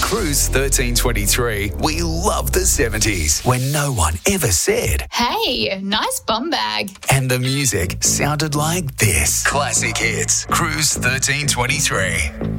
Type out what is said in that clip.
Cruise 1323, we love the 70s when no one ever said, "Hey, nice bum bag." and the music sounded like this. Classic Hits, Cruise 1323.